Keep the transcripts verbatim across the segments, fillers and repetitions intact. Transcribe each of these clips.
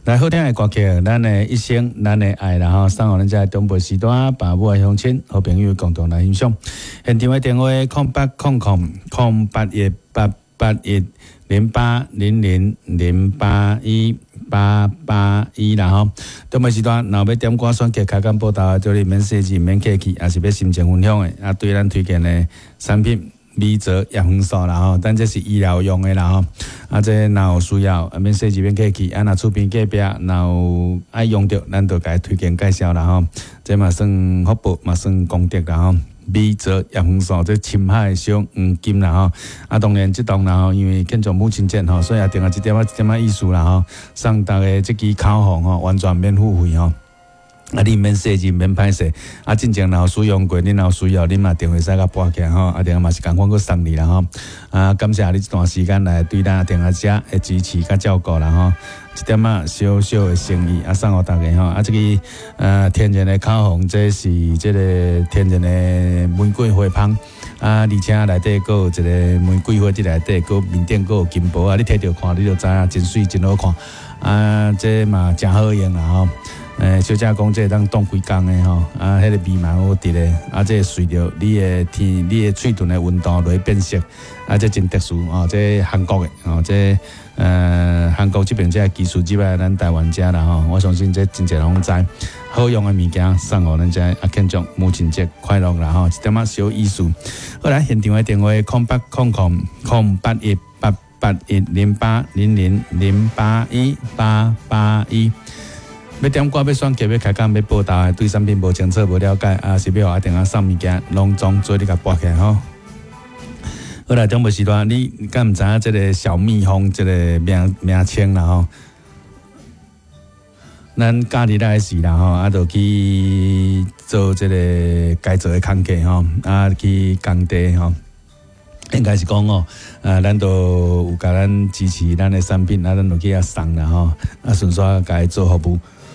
来好听的歌曲，咱的一生，咱的爱，然后送互咱遮中部时段爸母的乡亲好朋友共同来欣赏。现场的电话空八空空空八一八八一零八零零零八一八八一，然后中部时段，若要点歌选曲开讲报道，就你免设置免客气，也是要心情分享的。啊，对咱推荐的产品。米泽叶黄素啦吼，但这是医疗用的啦吼，啊，这若有需要，啊免设置免客气，啊，若厝边隔壁若有爱用着，咱就甲伊推荐介绍啦吼。这嘛算福报，嘛算功德啦吼。米泽叶黄素，这深海小黄金啦吼。啊，当然即档啦吼，因为庆祝母亲节吼，所以也定下一点仔一点仔意思啦吼，送大家即支口红吼，完全免付费吼。啊，你免设置，免歹势。啊，真正若有使用过，你若有需要，你嘛电话使甲拨起吼。啊，电话嘛是共款，佮送你啦吼。啊，感谢你这段时间来对咱电话者的支持甲照顾啦吼。一点仔小小的诚意，啊，送互大家吼。啊，这个呃天然的口红，这是这个天然的玫瑰花芳。啊，而且内底佫有一个玫瑰花伫内底，佫面顶佫有金箔啊，你摕着看，你就知影真水真好看。啊，这嘛真好用啦吼。诶，小姐讲这当冻几工的吼，啊，迄、那个味蛮好滴的，啊，这随着你的天、你的喙唇的温度来变色，啊，这真特殊哦，这韩国的哦，这呃韩国这边这技术入来咱台湾遮啦吼，我相信这真侪人知，好用的物件送互咱遮啊，庆祝母亲节快乐啦吼，一点仔小意思。好来，现场的电话空八空空空八一八八一零八零零零八一八八一。要点歌要选曲要开讲要报道，对产品无清楚无了解，啊是要一定啊送物件，拢总做你甲拨起吼。好啦，中部时段，你敢毋知影即个小蜜蜂即个名名称啦吼？咱假日来时啦吼，啊，就去做即个该做的工课吼，啊去工地吼。应该是讲哦，啊，咱都有甲咱支持咱的产品，啊，咱就去遐送啦吼，啊，顺续甲伊做服务。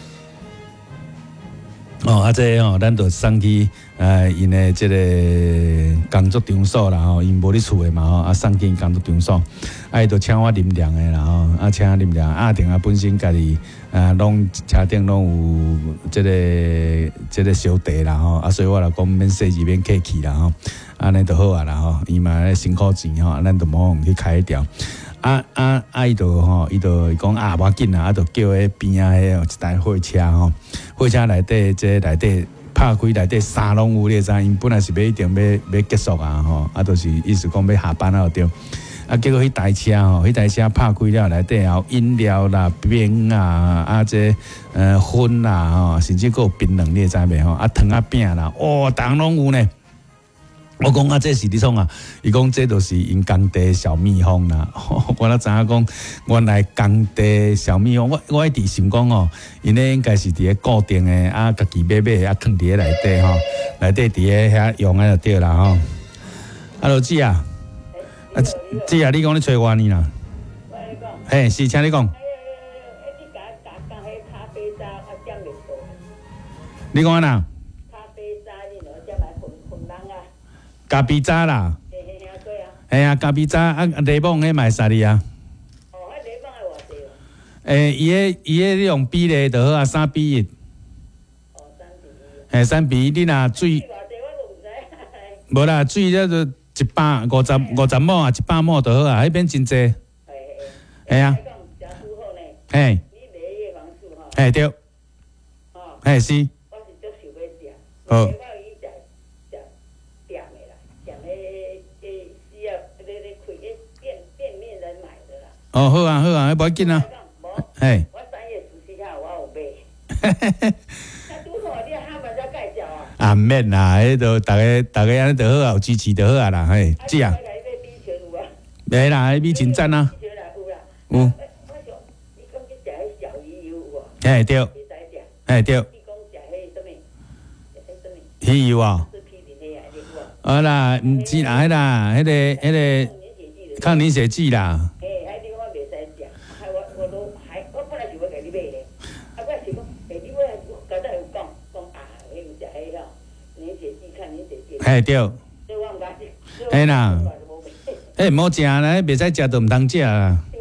哦，啊，这哦，咱就送去呃，因的这个工作场所啦吼，因无咧厝的嘛吼，啊，送去工作场所，啊，伊就请我啉凉的啦吼，啊，请啉凉，啊，定啊本身家己啊，拢车顶拢有这个这个小茶啦吼，啊，所以我来讲免设置免客气啦吼，安尼就好啊啦吼，伊嘛咧辛苦钱吼，咱就无去开掉。啊啊啊！伊就吼，伊就讲啊，无要紧啦，啊，就叫迄边啊迄一台货车吼，货车内底这内底拍开内底衫拢有，你知影？因本来是要一定要要结束啊吼，啊，就是意思讲要下班啊对。啊，结果迄台车吼，迄台车拍开了内底有饮料啦、冰啊、啊这呃粉啦吼，甚至佫有槟榔，你会知袂吼？啊糖啊饼啦，哇，逐样拢有呢。我讲啊，这是你创啊？伊讲这就是因工地小蜜蜂啦。我哪知影讲，原来工地小蜜蜂，我我一直想讲哦，因咧应该是伫咧固定的啊，家己买买啊，藏伫咧内底吼，内底伫咧遐用啊就对啦吼。啊，老姊啊，啊姊啊，你讲你找我呢啦？嘿，是，请你讲。你讲哪？咖啡渣啦，嘿啊，咖啡渣啊，柠檬迄卖啥哩啊？哦，迄柠檬诶偌济哦？诶，伊迄伊迄用比例就好啊，三比一。哦，三比一。嘿，三比一，你若水，无啦，水了就一百五十五十亩啊，一百亩就好啊，迄边真济。嘿嘿。嘿啊。嘿。嘿对。嘿是。我是足想要食。好。哦，好啊，好啊，无要紧啊。嘿。我三月十七号我有买。嘿嘿嘿。那拄好，你喊嘛才介绍啊。啊，唔免啦，迄都大家大家安尼就好啊，有支持就好啊啦，嘿，是啊。袂啦，迄米真赞啊。有。我想，你讲去食迄小鱼油有无？嘿对。嘿对。你讲食迄什么？迄什么？鱼油啊。好啦，唔是啦，迄啦，迄个迄个抗凝血剂啦。嘿对，嘿啦，嘿唔好食啦，袂使食就唔通食啦。